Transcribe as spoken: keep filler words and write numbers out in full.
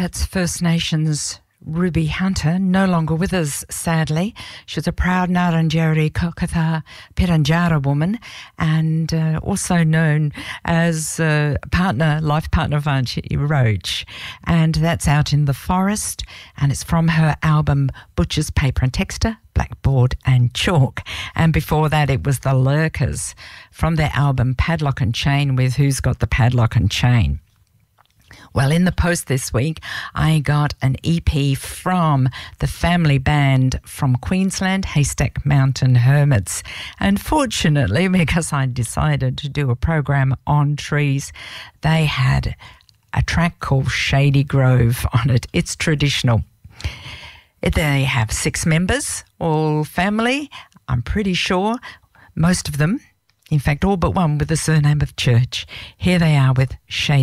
That's First Nations Ruby Hunter, no longer with us, sadly. She's a proud Ngarrindjeri Kokatha Piranjara woman and uh, also known as uh, partner, life partner of Auntie Roach. And that's out in the forest, and it's from her album Butcher's Paper and Texture, Blackboard and Chalk. And before that, it was the Lurkers from their album Padlock and Chain with Who's Got the Padlock and Chain. Well, in the post this week, I got an E P from the family band from Queensland, Haystack Mountain Hermits. Unfortunately, because I decided to do a program on trees, they had a track called Shady Grove on it. It's traditional. They have six members, all family, I'm pretty sure, most of them, in fact, all but one with the surname of Church. Here they are with Shady